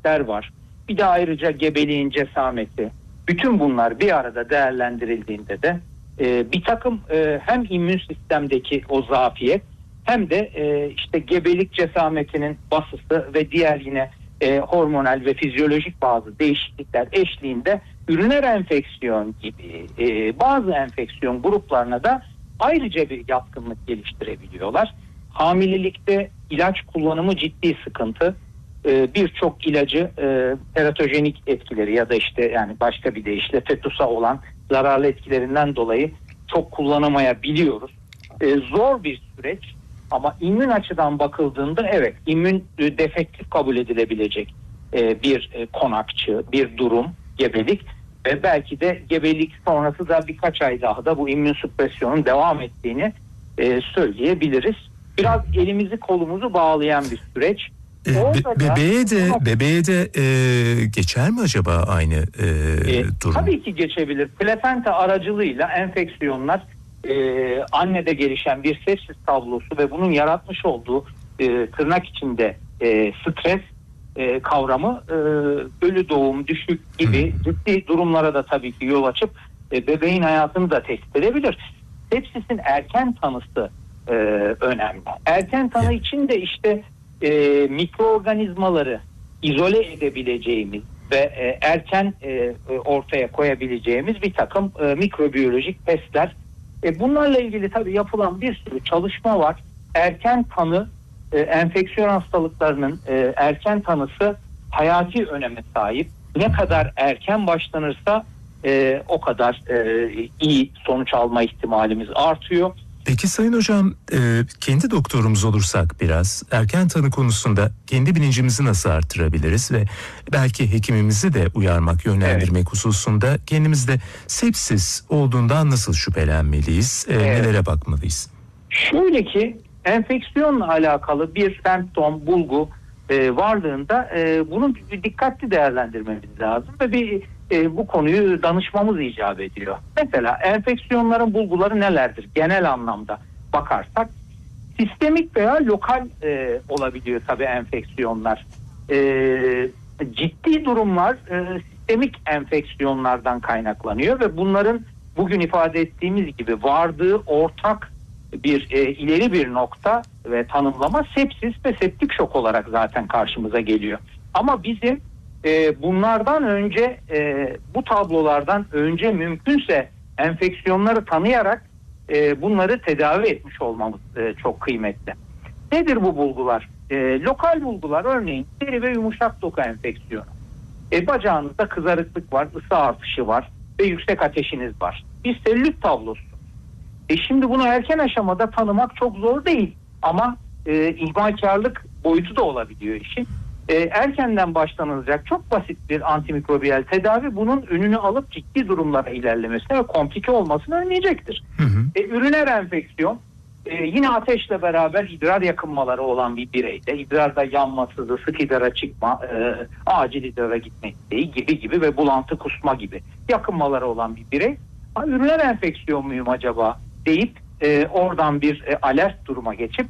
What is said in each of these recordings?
testler var. Bir de ayrıca gebeliğin cesameti. Bütün bunlar bir arada değerlendirildiğinde de bir takım hem immün sistemdeki o zafiyet hem de işte gebelik cesametinin basısı ve diğer yine hormonal ve fizyolojik bazı değişiklikler eşliğinde üriner enfeksiyon gibi bazı enfeksiyon gruplarına da ayrıca bir yatkınlık geliştirebiliyorlar. Hamilelikte ilaç kullanımı ciddi sıkıntı. Birçok ilacı teratojenik etkileri ya da işte yani başka bir deyişle fetusa olan zararlı etkilerinden dolayı çok kullanamayabiliyoruz. Zor bir süreç ama immün açıdan bakıldığında evet immün defektif kabul edilebilecek bir konakçı, bir durum gebelik ve belki de gebelik sonrası da birkaç ay daha da bu immün süpresyonun devam ettiğini söyleyebiliriz. Biraz elimizi kolumuzu bağlayan bir süreç. Bebeğe de geçer mi acaba aynı durum? Tabii ki geçebilir. Plasenta aracılığıyla enfeksiyonlar annede gelişen bir sepsis tablosu ve bunun yaratmış olduğu tırnak içinde stres kavramı ölü doğum, düşük gibi ciddi durumlara da tabii ki yol açıp bebeğin hayatını da tehdit edebilir. Sepsisin erken tanısı önemli. Erken tanı için de işte mikroorganizmaları izole edebileceğimiz ve erken ortaya koyabileceğimiz bir takım mikrobiyolojik testler. Bunlarla ilgili tabii yapılan bir sürü çalışma var. Erken tanı, enfeksiyon hastalıklarının erken tanısı hayati öneme sahip. Ne kadar erken başlanırsa o kadar iyi sonuç alma ihtimalimiz artıyor. Peki Sayın Hocam, kendi doktorumuz olursak biraz erken tanı konusunda kendi bilincimizi nasıl artırabiliriz ve belki hekimimizi de uyarmak, yönlendirmek hususunda kendimizde sepsis olduğundan nasıl şüphelenmeliyiz, nelere bakmalıyız? Şöyle ki enfeksiyonla alakalı bir semptom, bulgu varlığında bunu dikkatli değerlendirmemiz lazım ve bu konuyu danışmamız icap ediyor. Mesela enfeksiyonların bulguları nelerdir? Genel anlamda bakarsak sistemik veya lokal olabiliyor tabii enfeksiyonlar. Ciddi durumlar sistemik enfeksiyonlardan kaynaklanıyor ve bunların bugün ifade ettiğimiz gibi vardığı ortak bir ileri bir nokta ve tanımlama sepsis ve septik şok olarak zaten karşımıza geliyor. Ama bizim bunlardan önce bu tablolardan önce mümkünse enfeksiyonları tanıyarak bunları tedavi etmiş olmamız çok kıymetli. Nedir bu bulgular? Lokal bulgular örneğin deri ve yumuşak doku enfeksiyonu. Bacağınızda kızarıklık var, ısı artışı var ve yüksek ateşiniz var. Bir selülit tablosu. Şimdi bunu erken aşamada tanımak çok zor değil ama ihmalkarlık boyutu da olabiliyor işin. Erkenden başlanılacak çok basit bir antimikrobiyal tedavi bunun önünü alıp ciddi durumlara ilerlemesine ve komplike olmasını önleyecektir. Üriner enfeksiyon yine ateşle beraber idrar yakınmaları olan bir bireyde idrarda yanması, sık idrara çıkma, acil idrara gitme isteği gibi ve bulantı kusma gibi yakınmaları olan bir birey üriner enfeksiyon muyum acaba deyip oradan bir alert duruma geçip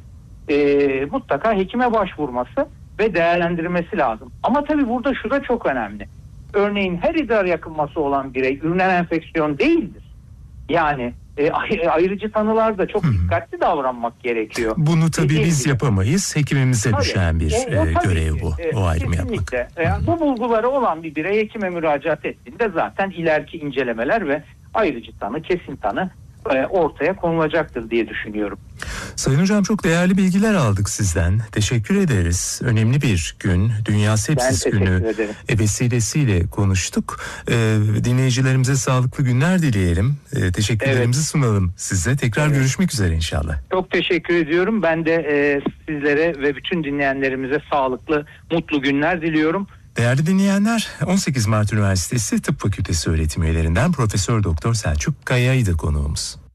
mutlaka hekime başvurması ve değerlendirmesi lazım. Ama tabii burada şu da çok önemli. Örneğin her idrar yakınması olan birey üriner enfeksiyon değildir. Yani ayrıcı tanılarda çok dikkatli davranmak gerekiyor. Bunu tabii biz yapamayız. Hekimimize düşen bir görev bu. O ayrımı yapmak. Bu bulguları olan bir birey hekime müracaat ettiğinde zaten ileriki incelemeler ve ayrıcı tanı, kesin tanı ortaya konulacaktır diye düşünüyorum. Sayın Hocam çok değerli bilgiler aldık sizden. Teşekkür ederiz. Önemli bir gün. Dünya Sepsis Günü vesilesiyle konuştuk. Dinleyicilerimize sağlıklı günler dileyelim. Teşekkürlerimizi sunalım size. Tekrar görüşmek üzere inşallah. Çok teşekkür ediyorum. Ben de sizlere ve bütün dinleyenlerimize sağlıklı, mutlu günler diliyorum. Değerli dinleyenler, 18 Mart Üniversitesi Tıp Fakültesi öğretim üyelerinden Profesör Doktor Selçuk Kaya'ydı konuğumuz.